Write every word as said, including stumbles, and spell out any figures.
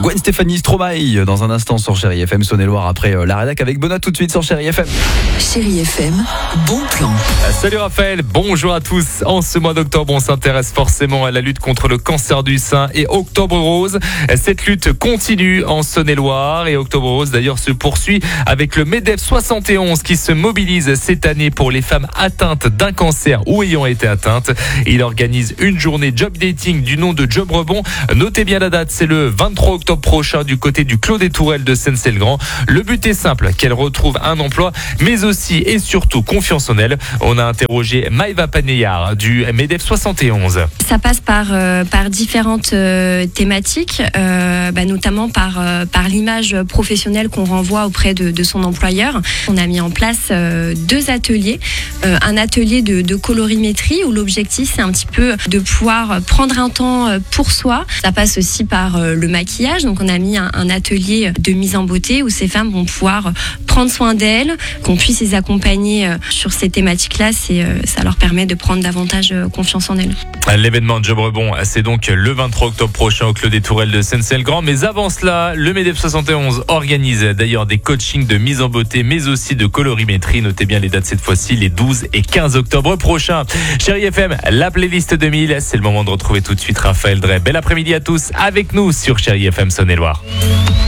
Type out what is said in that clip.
Gwen Stéphanie Stromae dans un instant sur Chérie F M Saône-et-Loire après euh, la rédac avec Benoît tout de suite sur Chérie F M. Chérie F M, bon plan. Salut Raphaël, bonjour à tous. En ce mois d'octobre, on s'intéresse forcément à la lutte contre le cancer du sein et Octobre Rose. Cette lutte continue en Saône-et-Loire et Octobre Rose d'ailleurs se poursuit avec le MEDEF soixante et onze qui se mobilise cette année pour les femmes atteintes d'un cancer ou ayant été atteintes. Il organise une journée job dating du nom de Job Rebond. Notez bien la date, c'est le vingt-trois octobre prochain du côté du Clos des Tourelles de Seyne-et-le-Grand. Le but est simple, qu'elle retrouve un emploi, mais aussi et surtout confiance en elle. On a interrogé Maëva Paneyard du MEDEF soixante et onze. Ça passe par, euh, par différentes euh, thématiques, euh, bah, notamment par, euh, par l'image professionnelle qu'on renvoie auprès de, de son employeur. On a mis en place euh, deux ateliers. Euh, un atelier de, de colorimétrie où l'objectif c'est un petit peu de pouvoir prendre un temps pour soi. Ça passe aussi par euh, le maquillage. Donc on a mis un, un atelier de mise en beauté où ces femmes vont pouvoir prendre soin d'elles, qu'on puisse les accompagner euh, sur ces thématiques-là. C'est, euh, ça leur permet de prendre davantage euh, confiance en elles. L'événement Job Rebond, c'est donc le vingt-trois octobre prochain au Clos des Tourelles de Seyne-et-le-Grand. Mais avant cela, le MEDEF soixante et onze organise d'ailleurs des coachings de mise en beauté, mais aussi de colorimétrie. Notez bien les dates cette fois-ci, les douze et quinze octobre prochains. Chérie F M, la playlist deux mille, c'est le moment de retrouver tout de suite Raphaël Drey. Bel après-midi à tous avec nous sur Chérie F M Saône-et-Loire.